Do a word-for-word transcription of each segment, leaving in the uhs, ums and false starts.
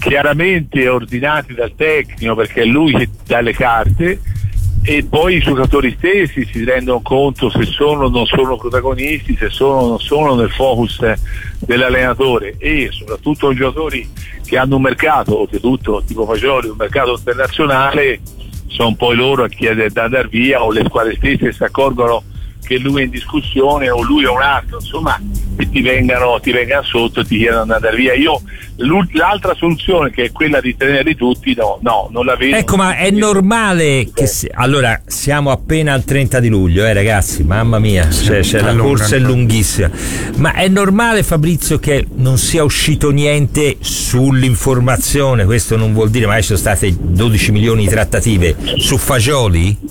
chiaramente ordinati dal tecnico, perché è lui che dà le carte, e poi i giocatori stessi si rendono conto se sono o non sono protagonisti, se sono o non sono nel focus dell'allenatore, e soprattutto i giocatori che hanno un mercato, oltretutto tipo Fagioli, un mercato internazionale, sono poi loro a chiedere da andare via, o le squadre stesse si accorgono che lui è in discussione o lui è un altro, insomma, e ti vengano, ti vengano sotto e ti chiedono di andare via. Io l'altra soluzione, che è quella di tenerli tutti, no, no, non la vedo. Ecco, ma è normale che si... allora siamo appena al trenta di luglio, eh ragazzi, mamma mia, cioè, cioè, la corsa è lunghissima, ma è normale, Fabrizio, che non sia uscito niente sull'informazione? Questo non vuol dire, magari ci sono state dodici milioni di trattative su Fagioli?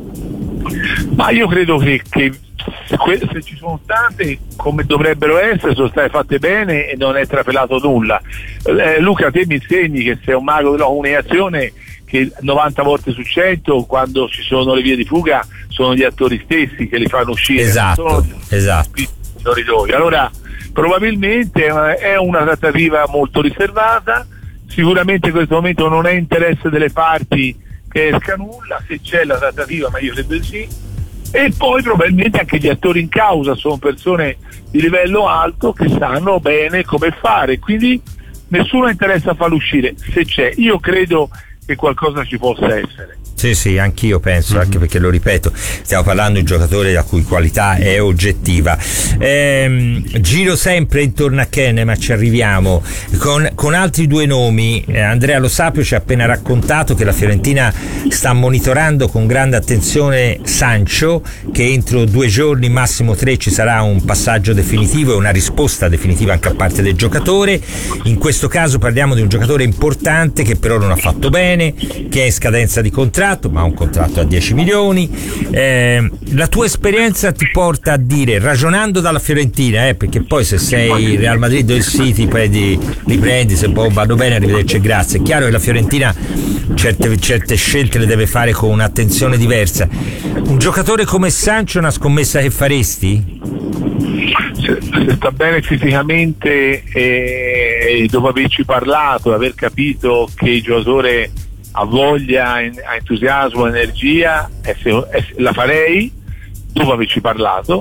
Ma io credo che, che se ci sono state, come dovrebbero essere, sono state fatte bene e non è trapelato nulla. Eh, Luca, te mi insegni che sei un mago della comunicazione, che novanta volte su cento, quando ci sono le vie di fuga, sono gli attori stessi che li fanno uscire. Esatto, sono esatto. Allora, probabilmente è una, è una trattativa molto riservata, sicuramente in questo momento non è interesse delle parti che esca nulla, se c'è la trattativa, ma io credo di sì, e poi probabilmente anche gli attori in causa sono persone di livello alto che sanno bene come fare, quindi nessuno interessa a farlo uscire. Se c'è, io credo che qualcosa ci possa essere. Sì, sì, anch'io penso, mm-hmm. anche perché, lo ripeto, stiamo parlando di un giocatore la cui qualità è oggettiva. Ehm, giro sempre intorno a Ken, ma ci arriviamo con, con altri due nomi. eh, Andrea Lo Sapio ci ha appena raccontato che la Fiorentina sta monitorando con grande attenzione Sancho, che entro due giorni, massimo tre, ci sarà un passaggio definitivo e una risposta definitiva anche a parte del giocatore. In questo caso parliamo di un giocatore importante che però non ha fatto bene, che è in scadenza di contratto, ma ha un contratto a dieci milioni. Eh, la tua esperienza ti porta a dire, ragionando dalla Fiorentina, eh, perché poi se sei Real Madrid o il City prendi, li prendi, se poi vanno bene, arrivederci e grazie. È chiaro che la Fiorentina certe, certe scelte le deve fare con un'attenzione diversa. Un giocatore come Sancho è una scommessa che faresti? Se, se sta bene fisicamente e, e dopo averci parlato, aver capito che il giocatore ha voglia, ha entusiasmo, energia, e se, e la farei dopo averci parlato,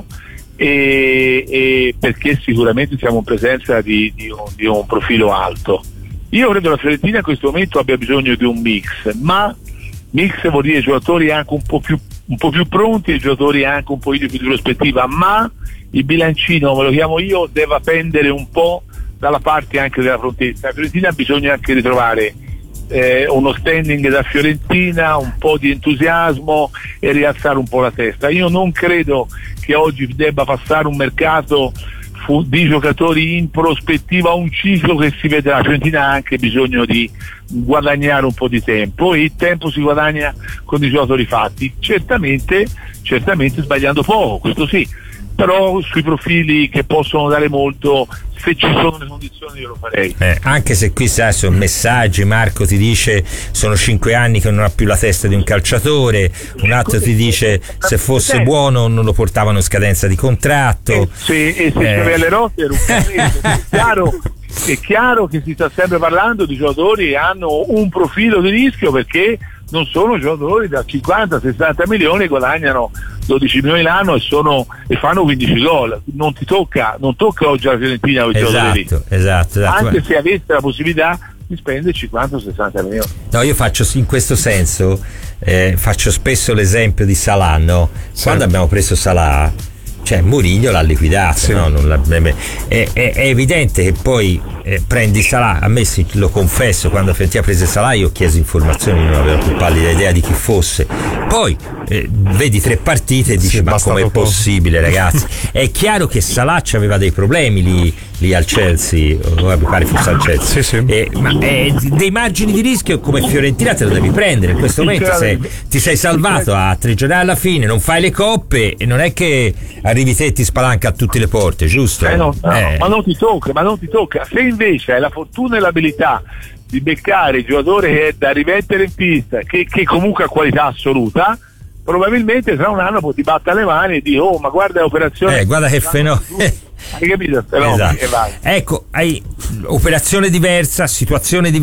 e, e perché sicuramente siamo in presenza di, di, un, di un profilo alto. Io credo che la Fiorentina in questo momento abbia bisogno di un mix, ma mix vuol dire giocatori anche un po' più, un po' più pronti e giocatori anche un po' più di prospettiva, ma il bilancino, come lo chiamo io, deve pendere un po' dalla parte anche della prontezza. La Fiorentina ha bisogno anche di trovare Eh, uno standing da Fiorentina, un po' di entusiasmo e rialzare un po' la testa. Io non credo che oggi debba passare un mercato fu- di giocatori in prospettiva, un ciclo che si vedrà. La Fiorentina ha anche bisogno di guadagnare un po' di tempo, e il tempo si guadagna con i giocatori fatti, certamente, certamente sbagliando poco, questo sì, però sui profili che possono dare molto, se ci sono le condizioni, io lo farei. Eh, anche se qui sai, sono messaggi, Marco ti dice sono cinque anni che non ha più la testa di un calciatore, un altro ti dice se fosse buono non lo portavano in scadenza di contratto, e se, e se eh. c'aveva le rotte era un caso. È chiaro, è chiaro che si sta sempre parlando di giocatori che hanno un profilo di rischio, perché non sono giocatori da cinquanta sessanta milioni, guadagnano dodici milioni l'anno e sono e fanno quindici gol. Non ti tocca, non tocca oggi alla Fiorentina con i giocatori. Esatto, esatto, esatto. Anche se avesse la possibilità di spendere cinquanta sessanta milioni. No, io faccio in questo senso, eh, faccio spesso l'esempio di Salah, no? Sì. Quando abbiamo preso Salah, cioè Mourinho l'ha liquidato, sì. no? Non l'ha, è, è, è evidente che poi eh, prendi Salah. A me sì, lo confesso, quando Fiorentina prese Salah io ho chiesto informazioni, non avevo più pallida idea di chi fosse. Poi eh, vedi tre partite e dici sì, ma com'è possibile, ragazzi? È chiaro che Salah aveva dei problemi lì, lì al Chelsea, o mi pare fosse al Chelsea, sì, sì. Eh, ma eh, dei margini di rischio come Fiorentina te lo devi prendere in questo momento. Se ti sei salvato a tre giornate alla fine, non fai le coppe e non è che arrivi te e ti spalanca a tutte le porte, giusto? Eh no, no, eh. ma non ti tocca, ma non ti tocca. Se invece hai la fortuna e l'abilità di beccare il giocatore che è da rimettere in pista, che, che comunque ha qualità assoluta, probabilmente tra un anno ti batta le mani e dici oh ma guarda l'operazione, eh, guarda che fenomeno. Hai capito? Esatto. Ecco, hai operazione diversa, situazione diversa.